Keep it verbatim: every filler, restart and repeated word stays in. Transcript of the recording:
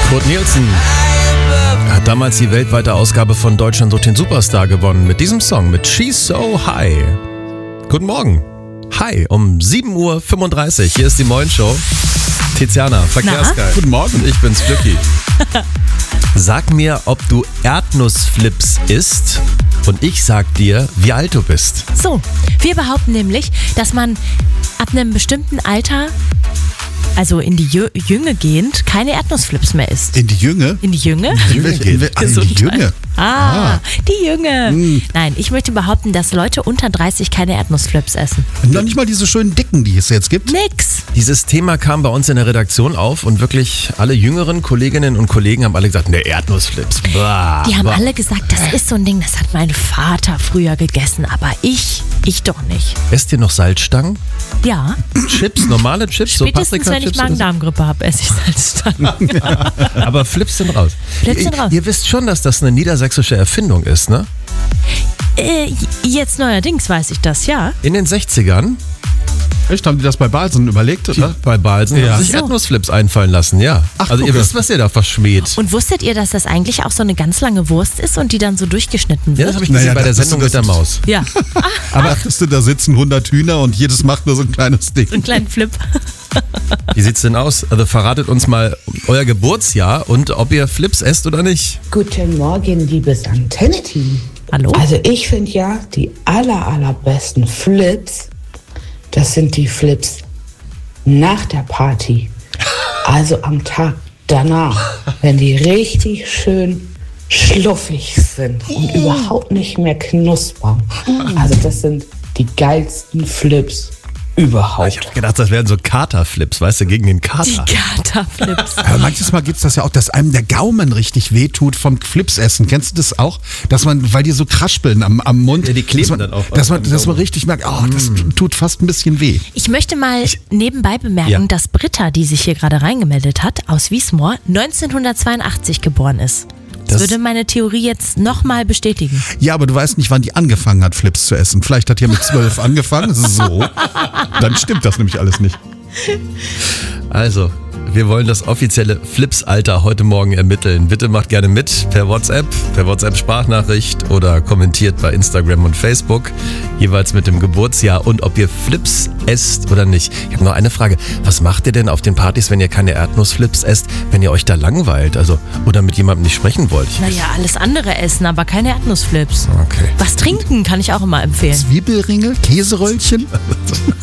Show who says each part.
Speaker 1: Kurt Nielsen hat damals die weltweite Ausgabe von Deutschland sucht den Superstar gewonnen mit diesem Song, mit She's So High. Guten Morgen. Hi, um sieben Uhr fünfunddreißig. Hier ist die Moin Show. Tiziana, Verkehrsgeil.
Speaker 2: Guten Morgen.
Speaker 1: Und ich bin's, Flücki. Sag mir, ob du Erdnussflips isst und ich sag dir, wie alt du bist.
Speaker 3: So, wir behaupten nämlich, dass man ab einem bestimmten Alter, also in die Jü- Jünge gehend, keine Erdnussflips mehr isst.
Speaker 2: In die Jünge?
Speaker 3: In die Jünge?
Speaker 2: In welche? In, wel- ah, in die Jünge?
Speaker 3: Ah,
Speaker 2: Ah.
Speaker 3: die Jünge.
Speaker 2: Mm.
Speaker 3: Nein, ich möchte behaupten, dass Leute unter dreißig keine Erdnussflips essen.
Speaker 2: Noch nicht mal diese schönen dicken, die es jetzt gibt.
Speaker 3: Nix.
Speaker 1: Dieses Thema kam bei uns in der Redaktion auf und wirklich alle jüngeren Kolleginnen und Kollegen haben alle gesagt, ne, Erdnussflips. Bah,
Speaker 3: Die haben
Speaker 1: bah.
Speaker 3: alle gesagt, das ist so ein Ding, das hat mein Vater früher gegessen, aber ich, ich doch nicht.
Speaker 1: Esst ihr noch Salzstangen?
Speaker 3: Ja,
Speaker 1: Chips, normale Chips, so
Speaker 3: spätestens wenn ich
Speaker 1: Paprika-Chips oder so?
Speaker 3: Magen-Darm-Grippe habe, esse ich Salzstangen.
Speaker 1: Aber Flips sind raus.
Speaker 3: Flips sind
Speaker 1: ihr,
Speaker 3: raus.
Speaker 1: Ihr wisst schon, dass das eine niedersächsische Erfindung ist, ne?
Speaker 3: äh, jetzt neuerdings weiß ich das, ja.
Speaker 1: In den sechzigern,
Speaker 2: Echt, haben die das bei Balsen überlegt,
Speaker 1: die,
Speaker 2: oder?
Speaker 1: bei Balsen,
Speaker 2: Ja.
Speaker 1: haben sich
Speaker 3: So.
Speaker 1: Erdnussflips einfallen lassen, ja.
Speaker 2: Ach,
Speaker 1: also ihr
Speaker 2: gucke.
Speaker 1: wisst, was ihr da verschmäht.
Speaker 3: Und wusstet ihr, dass das eigentlich auch so eine ganz lange Wurst ist und die dann so durchgeschnitten
Speaker 1: Ja,
Speaker 3: wird?
Speaker 1: das habe ich gesehen
Speaker 2: Naja,
Speaker 1: bei der
Speaker 2: dachtest
Speaker 1: Sendung
Speaker 2: du,
Speaker 1: mit der
Speaker 2: das-
Speaker 1: Maus.
Speaker 3: Ja,
Speaker 2: Aber dachtest du, da sitzen hundert Hühner und jedes macht nur so ein kleines Ding.
Speaker 3: einen kleinen Flip.
Speaker 1: Wie sieht's denn aus? Also verratet uns mal euer Geburtsjahr und ob ihr Flips esst oder nicht.
Speaker 4: Guten Morgen, liebes Antenne-Team.
Speaker 3: Hallo?
Speaker 4: Also ich finde ja, die aller, allerbesten Flips, das sind die Flips nach der Party. Also am Tag danach, wenn die richtig schön schluffig sind und überhaupt nicht mehr knuspern. Also das sind die geilsten Flips
Speaker 1: Ich
Speaker 4: überhaupt.
Speaker 1: habe gedacht, das wären so Katerflips, weißt du, gegen den Kater.
Speaker 3: Die Katerflips.
Speaker 2: Aber manches Mal gibt es das ja auch, dass einem der Gaumen richtig wehtut vom Flips essen. Kennst du das auch? Dass man, weil die so kraspeln am, am Mund.
Speaker 1: Ja, die kleben
Speaker 2: dass man,
Speaker 1: dann auch
Speaker 2: Dass man,
Speaker 1: am
Speaker 2: dass man
Speaker 1: Gaumen.
Speaker 2: richtig merkt, oh, das tut fast ein bisschen weh.
Speaker 3: Ich möchte mal nebenbei bemerken,
Speaker 1: Ja.
Speaker 3: dass Britta, die sich hier gerade reingemeldet hat, aus Wiesmoor, neunzehnhundertzweiundachtzig geboren ist. Das,
Speaker 1: Das-
Speaker 3: würde meine Theorie jetzt nochmal bestätigen.
Speaker 2: Ja, aber du weißt nicht, wann die angefangen hat, Flips zu essen. Vielleicht hat die ja mit zwölf angefangen. So. Dann stimmt das nämlich alles nicht.
Speaker 1: Also, wir wollen das offizielle Flips-Alter heute Morgen ermitteln. Bitte macht gerne mit per WhatsApp, per WhatsApp-Sprachnachricht oder kommentiert bei Instagram und Facebook, jeweils mit dem Geburtsjahr und ob ihr Flips esst oder nicht. Ich habe noch eine Frage. Was macht ihr denn auf den Partys, wenn ihr keine Erdnussflips esst, wenn ihr euch da langweilt? Also, oder mit jemandem nicht sprechen wollt?
Speaker 3: Naja, alles andere essen, aber keine Erdnussflips.
Speaker 1: Okay.
Speaker 3: Was trinken kann ich auch immer empfehlen.
Speaker 2: Zwiebelringe, Käseröllchen.